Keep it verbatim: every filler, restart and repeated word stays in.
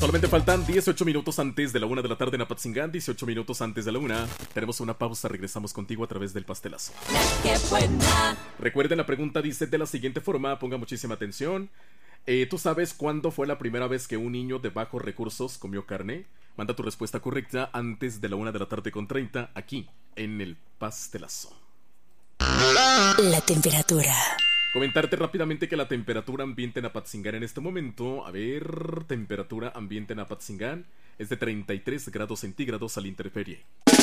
Solamente faltan dieciocho minutos antes de la una de la tarde en Apatzingán, dieciocho minutos antes de la una. Tenemos una pausa, regresamos contigo a través del pastelazo. ¡Qué buena! Recuerden, la pregunta dice de la siguiente forma, ponga muchísima atención. Eh, ¿Tú sabes cuándo fue la primera vez que un niño de bajos recursos comió carne? Manda tu respuesta correcta antes de la una de la tarde con treinta, aquí, en el pastelazo. La temperatura. Comentarte rápidamente que la temperatura ambiente en Apatzingán en este momento, a ver, temperatura ambiente en Apatzingán es de treinta y tres grados centígrados a la intemperie.